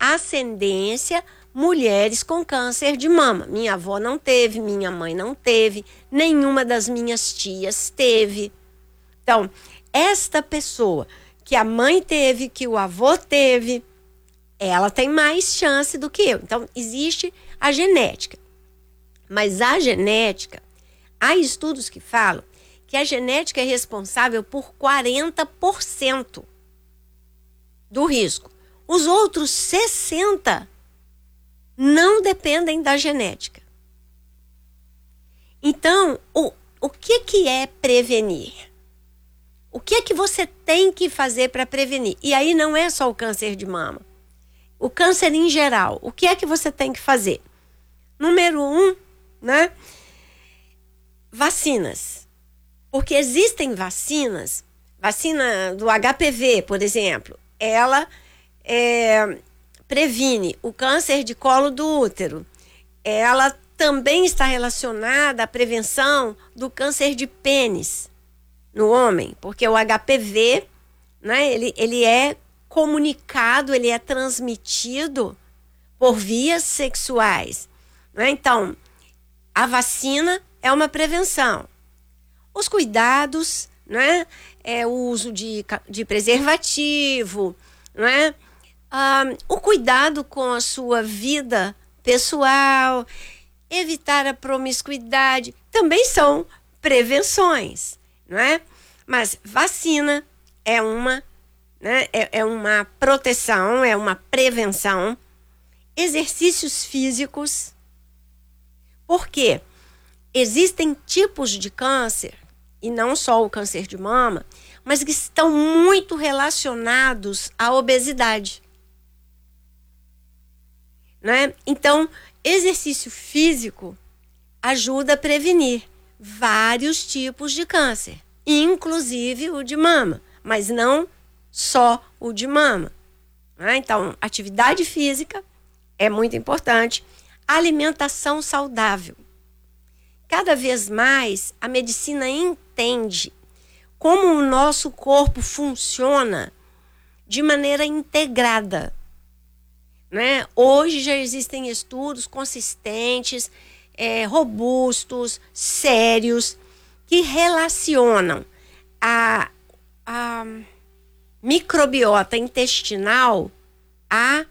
ascendência mulheres com câncer de mama. Minha avó não teve, minha mãe não teve, nenhuma das minhas tias teve. Então, esta pessoa que a mãe teve, que o avô teve, ela tem mais chance do que eu. Então, existe a genética. Mas a genética, há estudos que falam que a genética é responsável por 40% do risco. Os outros 60% não dependem da genética. Então, o que é prevenir? O que você tem que fazer para prevenir? E aí não é só o câncer de mama. O câncer em geral. O que é que você tem que fazer? Número 1, né? Vacinas. Porque existem vacinas. Vacina do HPV, por exemplo. Ela previne o câncer de colo do útero. Ela também está relacionada à prevenção do câncer de pênis no homem, porque o HPV, né, ele é comunicado, ele é transmitido por vias sexuais, né? Então, a vacina é uma prevenção. Os cuidados, né, o uso de preservativo, né? O cuidado com a sua vida pessoal, evitar a promiscuidade, também são prevenções, não é? Mas vacina é uma, né, é uma proteção, é uma prevenção. Exercícios físicos, porque existem tipos de câncer, e não só o câncer de mama, mas que estão muito relacionados à obesidade, né? Então, exercício físico ajuda a prevenir vários tipos de câncer, inclusive o de mama, mas não só o de mama, né? Então, atividade física é muito importante, alimentação saudável. Cada vez mais a medicina entende como o nosso corpo funciona de maneira integrada, né? Hoje já existem estudos consistentes, robustos, sérios, que relacionam a microbiota intestinal a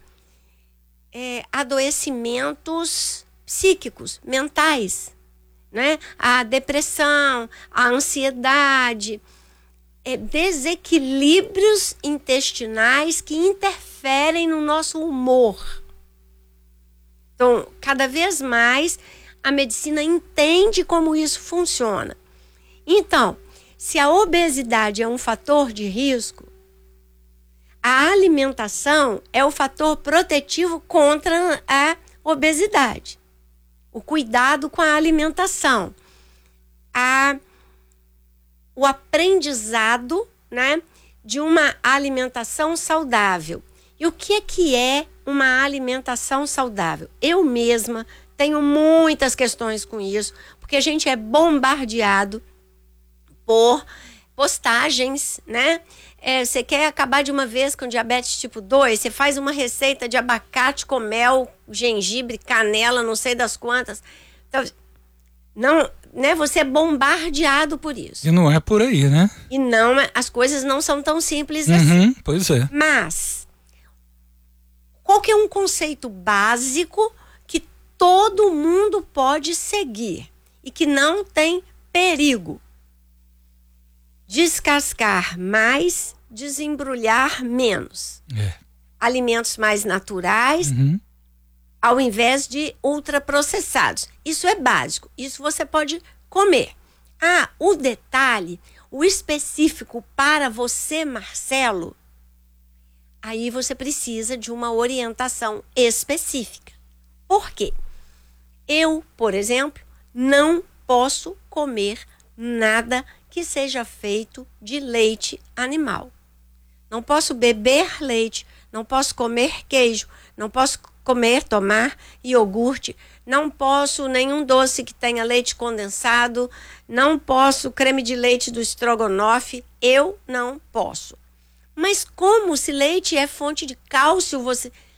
adoecimentos psíquicos, mentais, né? A depressão, a ansiedade, desequilíbrios intestinais que interferem no nosso humor. Então, cada vez mais a medicina entende como isso funciona. Então, se a obesidade é um fator de risco, a alimentação é o fator protetivo contra a obesidade. O cuidado com a alimentação, o aprendizado, né, de uma alimentação saudável. E o que é uma alimentação saudável? Eu mesma tenho muitas questões com isso, porque a gente é bombardeado por postagens, né? Você quer acabar de uma vez com diabetes tipo 2, você faz uma receita de abacate com mel, gengibre, canela, não sei das quantas. Então, não, né? Você é bombardeado por isso. E não é por aí, né? E não, as coisas não são tão simples assim. Pois é. Mas, qual que é um conceito básico que todo mundo pode seguir e que não tem perigo? Descascar mais, desembrulhar menos. Alimentos mais naturais, ao invés de ultraprocessados. Isso é básico, isso você pode comer. O detalhe, o específico para você, Marcelo, aí você precisa de uma orientação específica. Por quê? Eu, por exemplo, não posso comer nada que seja feito de leite animal. Não posso beber leite, não posso comer queijo, não posso tomar iogurte, não posso nenhum doce que tenha leite condensado, não posso creme de leite do estrogonofe, eu não posso. Mas como se leite é fonte de cálcio,